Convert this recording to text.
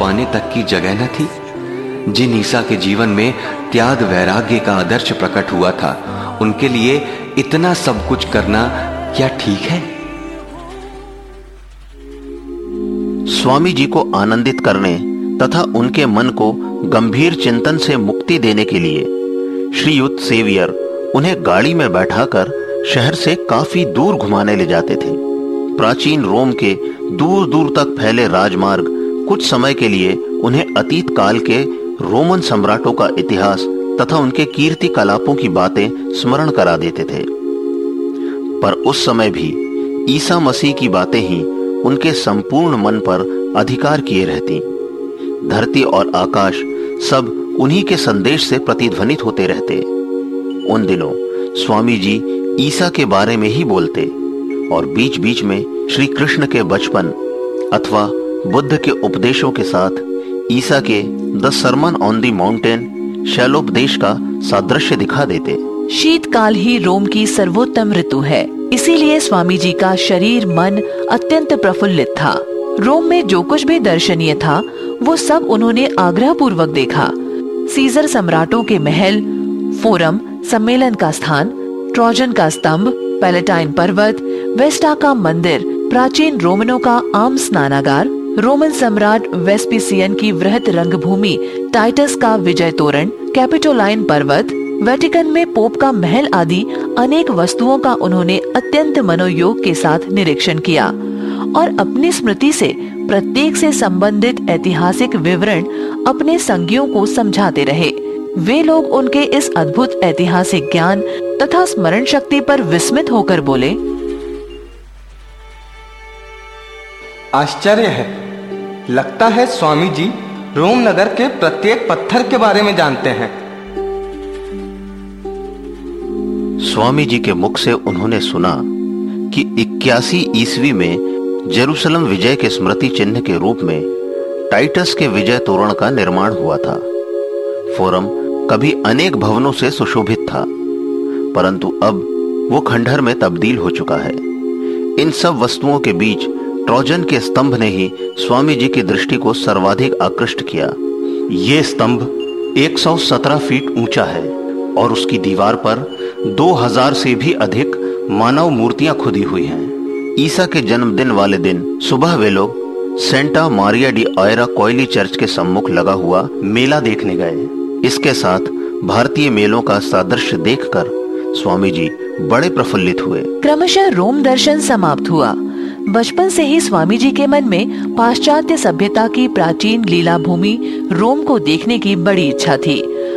पाने तक की जगह न थी? जिन ईसा के जीवन में त्याग वैराग्य का आदर्श प्रकट हुआ था, उनके लिए इतना सब कुछ करना क्या ठीक है? स्वामी जी को आनंदित करने तथा उनके मन को गंभीर चिंतन से मुक्ति देने के लिए श्रीयुत सेवियर उन्हें गाड़ी में बैठाकर शहर से काफी दूर घुमाने ले जाते थे। प्राचीन रोम के दूर दूर तक फैले राजमार्ग कुछ समय के लिए उन्हें अतीत काल के रोमन सम्राटों का इतिहास तथा उनके कीर्ति कलापों की बातें स्मरण करा देते थे। पर उस समय भी ईसा मसीह की बातें ही उनके संपूर्ण मन पर अधिकार किए रहती। धरती और आकाश सब उन्हीं के संदेश से प्रतिध्वनित होते रहते। उन दिनों स्वामी जी ईसा के बारे में ही बोलते और बीच बीच में श्री कृष्ण के बचपन अथवा बुद्ध के उपदेशों के साथ ईसा के the Sarman on the mountain शैलोपदेश का सादृश्य दिखा देते। शीतकाल ही रोम की सर्वोत्तम ऋतु है, इसीलिए स्वामी जी का शरीर मन अत्यंत प्रफुल्लित था। रोम में जो कुछ भी दर्शनीय था वो सब उन्होंने आग्रह पूर्वक देखा। सीजर सम्राटों के महल, फोरम, सम्मेलन का स्थान, ट्रोजन का स्तंभ, पैलेटाइन पर्वत, वेस्टा का मंदिर, प्राचीन रोमनों का आम स्नानागार, रोमन सम्राट वेस्पिसियन की वृहत रंगभूमि टाइटस का विजय तोरण, कैपिटोलाइन पर्वत, वेटिकन में पोप का महल आदि अनेक वस्तुओं का उन्होंने अत्यंत मनोयोग के साथ निरीक्षण किया और अपनी स्मृति से प्रत्येक से संबंधित ऐतिहासिक विवरण अपने संगियों को समझाते रहे। वे लोग उनके इस अद्भुत ऐतिहासिक ज्ञान तथा स्मरण शक्ति पर विस्मित होकर बोले, आश्चर्य है, लगता है स्वामी जी रोम नगर के प्रत्येक पत्थर के बारे में जानते हैं। स्वामी जी के मुख से उन्होंने सुना कि 81 ईस्वी में जेरूसलम विजय के स्मृति चिन्ह के रूप में टाइटस के विजय तोरण का निर्माण हुआ था। फोरम कभी अनेक भवनों से सुशोभित था, परंतु अब वो खंडहर में तब्दील हो चुका है। इन सब वस्तुओं के बीच ट्रोजन के स्तंभ ने ही स्वामी जी की दृष्टि को सर्वाधिक आकृष्ट किया। ये स्तंभ 117 फीट ऊंचा है और उसकी दीवार पर 2000 से भी अधिक मानव मूर्तियां खुदी हुई हैं। ईसा के जन्मदिन वाले दिन सुबह वे लोग सेंटा मारिया डी आयरा कोयली चर्च के सम्मुख लगा हुआ मेला देखने गए। इसके साथ भारतीय मेलों का सादृश्य देखकर स्वामी जी बड़े प्रफुल्लित हुए। क्रमशः रोम दर्शन समाप्त हुआ। बचपन से ही स्वामी जी के मन में पाश्चात्य सभ्यता की प्राचीन लीला भूमि रोम को देखने की बड़ी इच्छा थी।